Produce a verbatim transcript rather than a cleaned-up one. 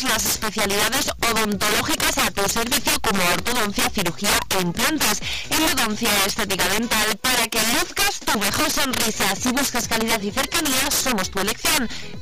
las especialidades odontológicas a tu servicio, como ortodoncia, cirugía e implantes, endodoncia y estética dental, para que luzcas tu mejor sonrisa. Si buscas calidad y cercanía, somos tu elección.